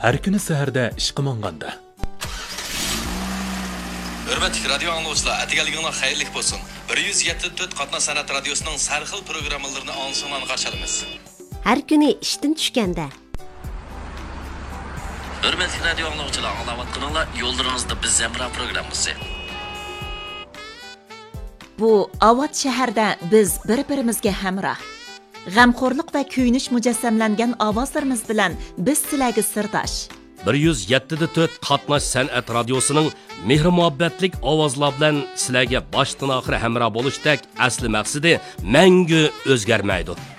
Har kuni saharda ishqa monganda. Hürmetli radyo anlayışlar, etigeliginiz hayırlı olsun. 174 Qatna Sanat Radyosu'nun sarxil programmalarını ansınan qarşılaymiz. Har kuni ishdan tushganda. Hürmetli radyo anlayışlar, anlavatqanlar yo'llaringizda biz Zemra programmasi. Bu Avat shahrida biz bir-birimizga hamroh. G'amxo'rlik va kuyinish mujassamlangan ovozlarimiz bilan biz sizlarga sirdosh. 107.4 Qatnash San'at Radiosu'nun mehr muhabbatlik ovozlar bilan sizlarga boshdan oxir hamroh bo'lishdek asli maqsadi mangu o'zgarmaydi.